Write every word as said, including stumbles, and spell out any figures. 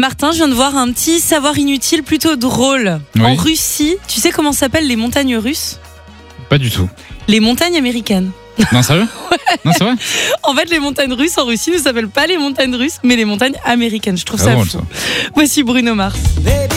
Martin, je viens de voir un petit savoir inutile plutôt drôle. Oui. En Russie, tu sais comment s'appellent les montagnes russes ? Pas du tout. Les montagnes américaines. Non, sérieux ? Non, c'est vrai ? En fait, les montagnes russes en Russie ne s'appellent pas les montagnes russes, mais les montagnes américaines. Je trouve Ah ça drôle, fou. ça. Voici Bruno Mars.